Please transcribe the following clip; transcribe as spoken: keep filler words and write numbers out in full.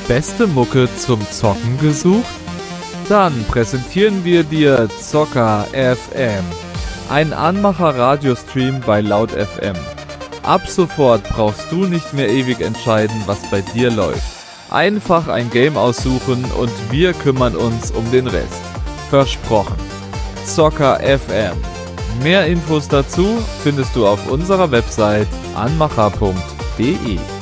beste Mucke zum Zocken gesucht? Dann präsentieren wir dir Zocker F M, ein Anmacher-Radiostream bei Laut F M. Ab sofort brauchst du nicht mehr ewig entscheiden, was bei dir läuft. Einfach ein Game aussuchen und wir kümmern uns um den Rest. Versprochen. Zocker F M. Mehr Infos dazu findest du auf unserer Website anmacher punkt de.